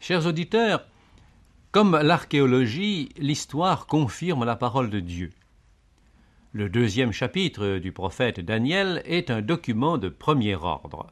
Chers auditeurs, comme l'archéologie, l'histoire confirme la parole de Dieu. Le 2e chapitre du prophète Daniel est un document de premier ordre.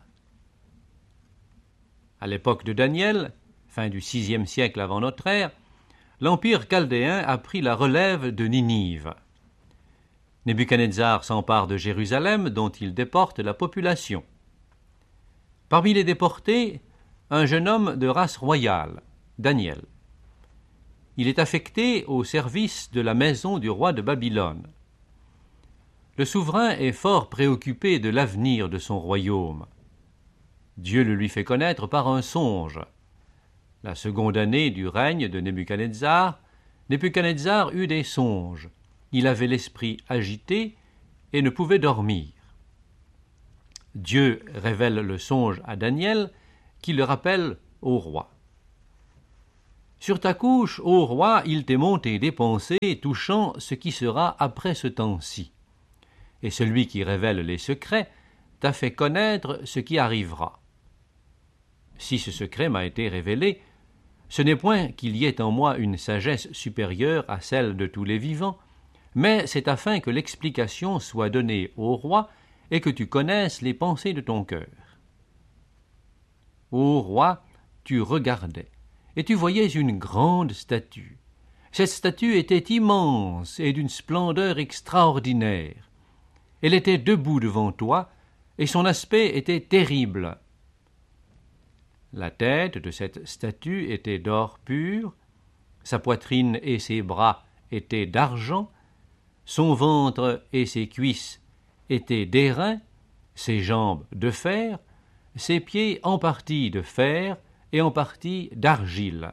À l'époque de Daniel, fin du VIe siècle avant notre ère, l'empire chaldéen a pris la relève de Ninive. Nebuchadnezzar s'empare de Jérusalem, dont il déporte la population. Parmi les déportés, un jeune homme de race royale, Daniel. Il est affecté au service de la maison du roi de Babylone. Le souverain est fort préoccupé de l'avenir de son royaume. Dieu le lui fait connaître par un songe. La seconde année du règne de Nebuchadnezzar, Nebuchadnezzar eut des songes. Il avait l'esprit agité et ne pouvait dormir. Dieu révèle le songe à Daniel, qui le rappelle au roi. Sur ta couche, ô roi, il t'est monté des pensées touchant ce qui sera après ce temps-ci. Et celui qui révèle les secrets t'a fait connaître ce qui arrivera. Si ce secret m'a été révélé, ce n'est point qu'il y ait en moi une sagesse supérieure à celle de tous les vivants, mais c'est afin que l'explication soit donnée au roi et que tu connaisses les pensées de ton cœur. Ô roi, tu regardais, et tu voyais une grande statue. Cette statue était immense et d'une splendeur extraordinaire. Elle était debout devant toi, et son aspect était terrible. La tête de cette statue était d'or pur, sa poitrine et ses bras étaient d'argent, son ventre et ses cuisses étaient d'airain, ses jambes de fer, ses pieds en partie de fer et en partie d'argile.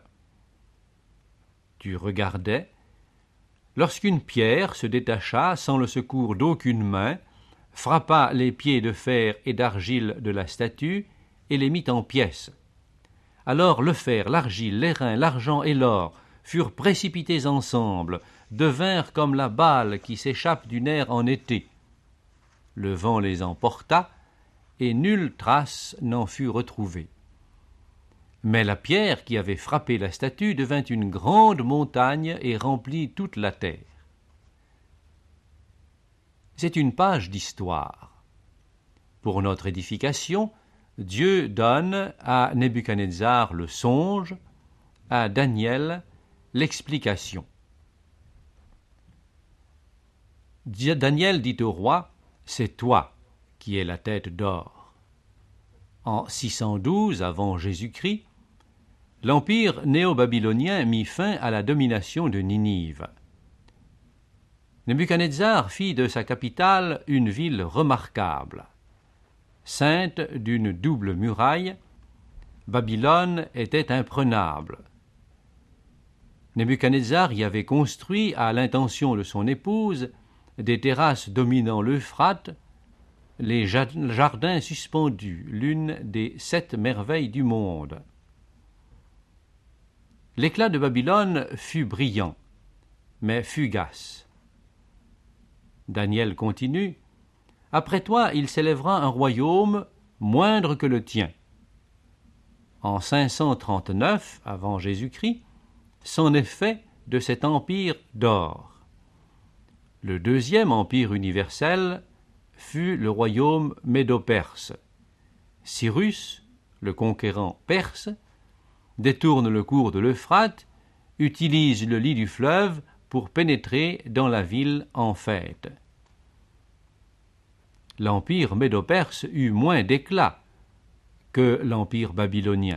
Tu regardais, lorsqu'une pierre se détacha sans le secours d'aucune main, frappa les pieds de fer et d'argile de la statue et les mit en pièces. Alors le fer, l'argile, l'airain, l'argent et l'or furent précipités ensemble, devinrent comme la balle qui s'échappe du nerf en été. Le vent les emporta, et nulle trace n'en fut retrouvée. Mais la pierre qui avait frappé la statue devint une grande montagne et remplit toute la terre. C'est une page d'histoire. Pour notre édification, Dieu donne à Nebuchadnezzar le songe, à Daniel l'explication. Daniel dit au roi, « C'est toi qui es la tête d'or. » En 612 avant Jésus-Christ, l'empire néo-babylonien mit fin à la domination de Ninive. Nebuchadnezzar fit de sa capitale une ville remarquable. Ceinte d'une double muraille, Babylone était imprenable. Nebuchadnezzar y avait construit, à l'intention de son épouse, des terrasses dominant l'Euphrate, les jardins suspendus, l'une des 7 merveilles du monde. L'éclat de Babylone fut brillant, mais fugace. Daniel continue, « Après toi, il s'élèvera un royaume moindre que le tien. » En 539 avant Jésus-Christ, c'en est fait de cet empire d'or. Le 2e empire universel fut le royaume médo-perse. Cyrus, le conquérant perse, détourne le cours de l'Euphrate, utilise le lit du fleuve pour pénétrer dans la ville en fête. L'empire médo-perse eut moins d'éclat que l'empire babylonien.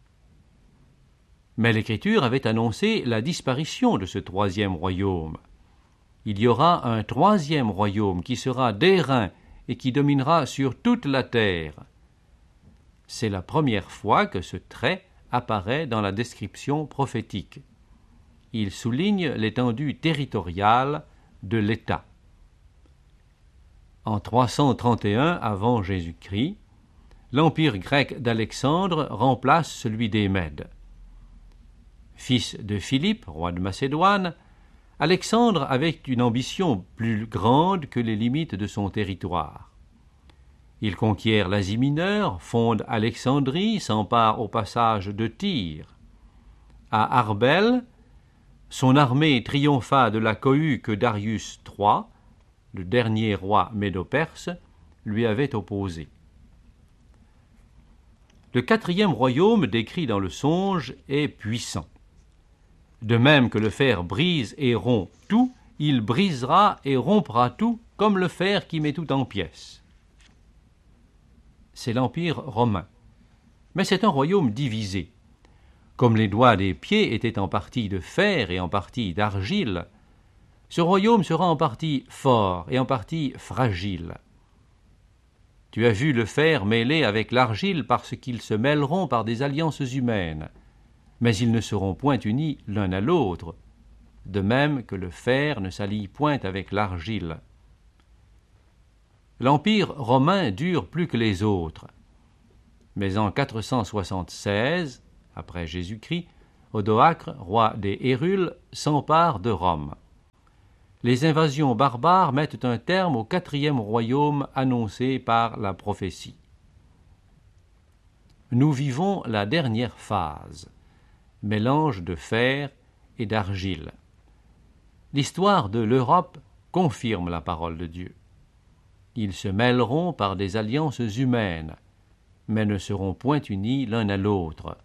Mais l'Écriture avait annoncé la disparition de ce 3e royaume. Il y aura un 3e royaume qui sera d'airain et qui dominera sur toute la terre. C'est la première fois que ce trait apparaît dans la description prophétique. Il souligne l'étendue territoriale de l'État. En 331 avant Jésus-Christ, l'empire grec d'Alexandre remplace celui des Mèdes. Fils de Philippe, roi de Macédoine, Alexandre avait une ambition plus grande que les limites de son territoire. Il conquiert l'Asie mineure, fonde Alexandrie, s'empare au passage de Tyr. À Arbel, son armée triompha de la cohue que Darius III, le dernier roi médo-perse, lui avait opposée. Le quatrième royaume décrit dans le songe est puissant. De même que le fer brise et rompt tout, il brisera et rompra tout comme le fer qui met tout en pièces. C'est l'Empire romain. Mais c'est un royaume divisé. Comme les doigts des pieds étaient en partie de fer et en partie d'argile, ce royaume sera en partie fort et en partie fragile. Tu as vu le fer mêlé avec l'argile parce qu'ils se mêleront par des alliances humaines, mais ils ne seront point unis l'un à l'autre, de même que le fer ne s'allie point avec l'argile. L'Empire romain dure plus que les autres. Mais en 476, après Jésus-Christ, Odoacre, roi des Hérules, s'empare de Rome. Les invasions barbares mettent un terme au quatrième royaume annoncé par la prophétie. Nous vivons la dernière phase, mélange de fer et d'argile. L'histoire de l'Europe confirme la parole de Dieu. Ils se mêleront par des alliances humaines, mais ne seront point unis l'un à l'autre.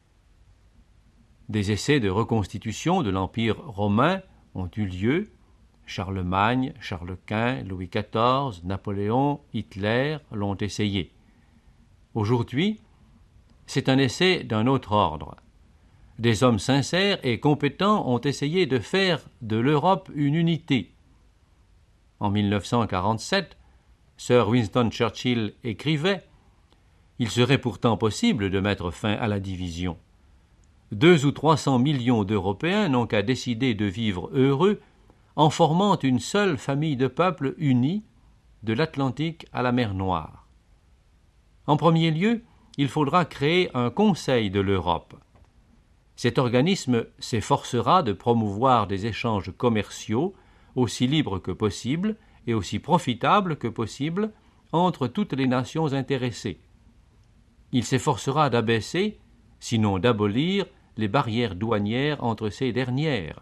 Des essais de reconstitution de l'Empire romain ont eu lieu. Charlemagne, Charles Quint, Louis XIV, Napoléon, Hitler l'ont essayé. Aujourd'hui, c'est un essai d'un autre ordre. Des hommes sincères et compétents ont essayé de faire de l'Europe une unité. En 1947, Sir Winston Churchill écrivait « Il serait pourtant possible de mettre fin à la division. 200 ou 300 millions d'Européens n'ont qu'à décider de vivre heureux en formant une seule famille de peuples unis de l'Atlantique à la mer Noire. En premier lieu, il faudra créer un Conseil de l'Europe. Cet organisme s'efforcera de promouvoir des échanges commerciaux aussi libres que possible et aussi profitables que possible entre toutes les nations intéressées. Il s'efforcera d'abaisser, sinon d'abolir, les barrières douanières entre ces dernières.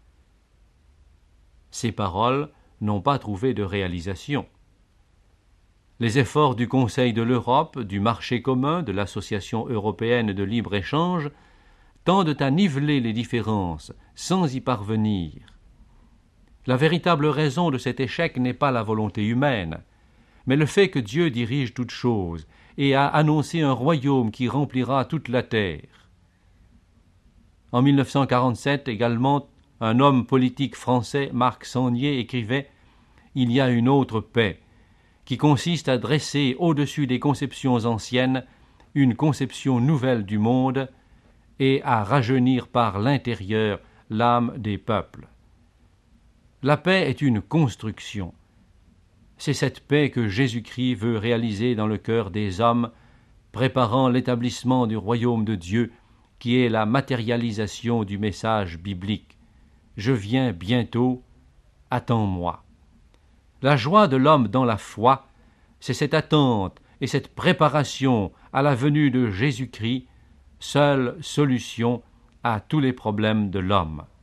Ces paroles n'ont pas trouvé de réalisation. Les efforts du Conseil de l'Europe, du marché commun, de l'Association européenne de libre-échange tendent à niveler les différences sans y parvenir. La véritable raison de cet échec n'est pas la volonté humaine, mais le fait que Dieu dirige toutes choses et a annoncé un royaume qui remplira toute la terre. En 1947 également, un homme politique français, Marc Sangnier, écrivait « Il y a une autre paix, qui consiste à dresser au-dessus des conceptions anciennes une conception nouvelle du monde et à rajeunir par l'intérieur l'âme des peuples. » La paix est une construction. C'est cette paix que Jésus-Christ veut réaliser dans le cœur des hommes, préparant l'établissement du royaume de Dieu, qui est la matérialisation du message biblique. Je viens bientôt, attends-moi. La joie de l'homme dans la foi, c'est cette attente et cette préparation à la venue de Jésus-Christ, seule solution à tous les problèmes de l'homme.